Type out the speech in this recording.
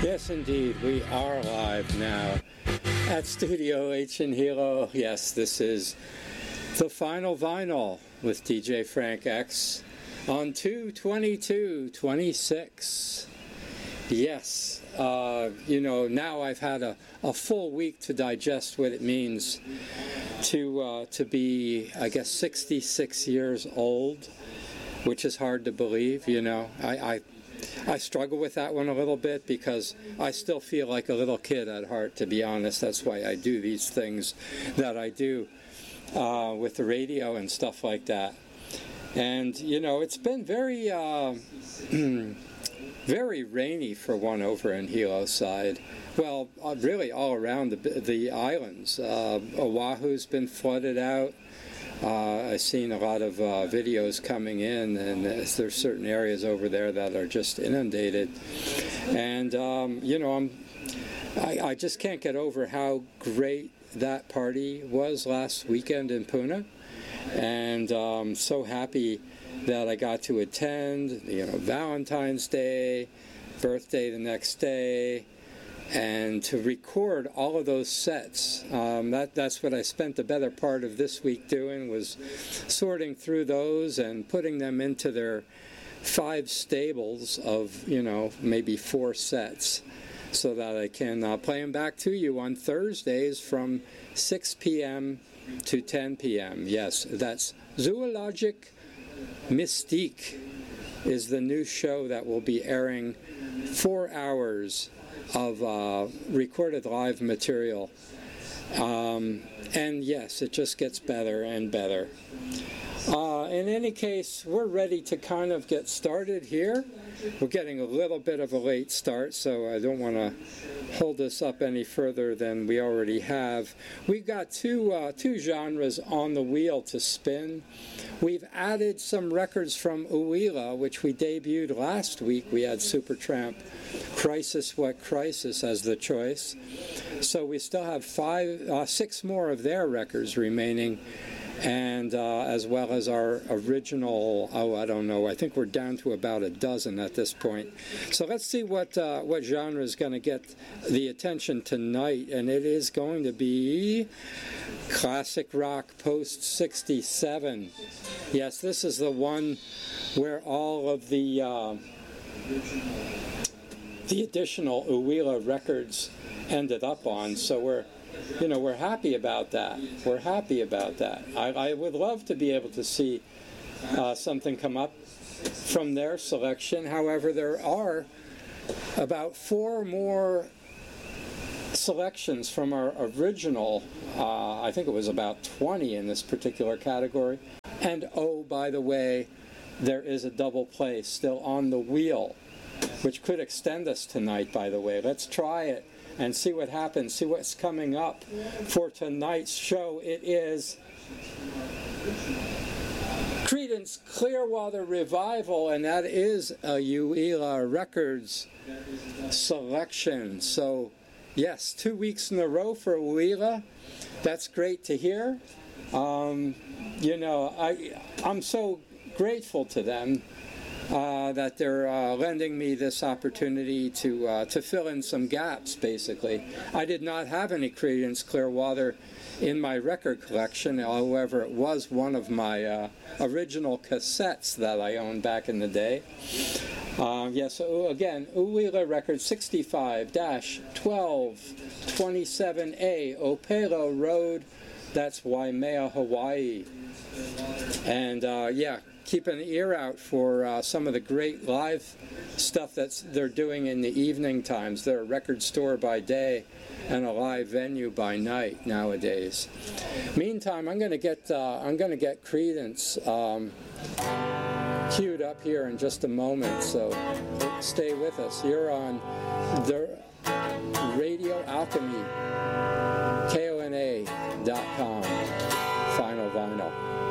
Yes, indeed, we are live now at Studio H in Hilo. Yes, this is the final vinyl with DJ Frank X on 2/22/26. Yes, now I've had a full week to digest what it means to be, I guess, 66 years old, which is hard to believe. I struggle with that one a little bit because I still feel like a little kid at heart, to be honest. That's why I do these things that I do with the radio and stuff like that. And, it's been very, very rainy for one over in Hilo side. Well, really all around the islands. Oahu's been flooded out. I've seen a lot of videos coming in, and there's certain areas over there that are just inundated. And, I just can't get over how great that party was last weekend in Puna. And I'm so happy that I got to attend, Valentine's Day, birthday the next day, and to record all of those sets. That's what I spent the better part of this week doing, was sorting through those and putting them into their 5 stables of, maybe 4 sets, so that I can play them back to you on Thursdays from 6 p.m. to 10 p.m. Yes, that's Zoologic Mystique is the new show that will be airing 4 hours of recorded live material. And yes, it just gets better and better. In any case, we're ready to kind of get started here. We're getting a little bit of a late start, so I don't want to hold this up any further than we already have. We've got two genres on the wheel to spin. We've added some records from Uila, which we debuted last week. We had Supertramp, Crisis What Crisis as the choice. So we still have 6 more of their records remaining, and as well as our original, I think we're down to about a dozen at this point. So let's see what genre is going to get the attention tonight, and it is going to be classic rock post-67. Yes, this is the one where all of the additional Uila records ended up on, so we're happy about that. We're happy about that. I would love to be able to see something come up from their selection. However, there are about 4 more selections from our original. I think it was about 20 in this particular category. And oh, by the way, there is a double play still on the wheel, which could extend us tonight, by the way. Let's try it and see what happens, see what's coming up for tonight's show. It is Creedence Clearwater Revival, and that is a Uila Records selection. So, yes, 2 weeks in a row for Uila. That's great to hear. I'm so grateful to them that they're lending me this opportunity to fill in some gaps, basically. I did not have any Creedence Clearwater in my record collection. However, it was one of my original cassettes that I owned back in the day. So again, Uila Record 65-1227A, Opelo Road, that's Waimea, Hawaii. And keep an ear out for some of the great live stuff they're doing in the evening times. They're a record store by day and a live venue by night nowadays. Meantime, I'm going to get Creedence queued up here in just a moment, so stay with us. You're on the Radio Alchemy, KONA.com, Final Vinyl.